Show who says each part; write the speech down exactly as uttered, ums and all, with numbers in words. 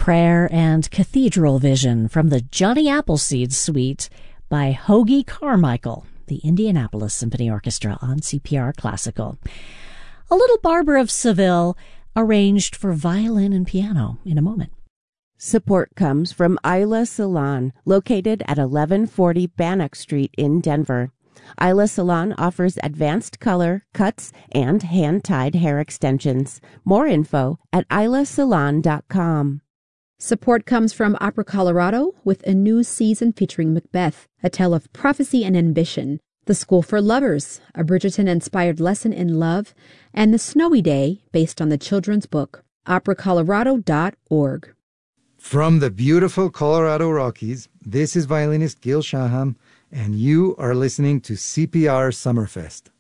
Speaker 1: Prayer and Cathedral Vision from the Johnny Appleseed Suite by Hoagy Carmichael, the Indianapolis Symphony Orchestra on C P R Classical. A Little Barber of Seville, arranged for violin and piano in a moment.
Speaker 2: Support comes from Isla Salon, located at eleven forty Bannock Street in Denver. Isla Salon offers advanced color, cuts, and hand-tied hair extensions. More info at isla salon dot com.
Speaker 3: Support comes from Opera Colorado with a new season featuring Macbeth, a tale of prophecy and ambition, The School for Lovers, a Bridgerton-inspired lesson in love, and The Snowy Day, based on the children's book. opera colorado dot org.
Speaker 4: From the beautiful Colorado Rockies, this is violinist Gil Shaham, and you are listening to C P R Summerfest.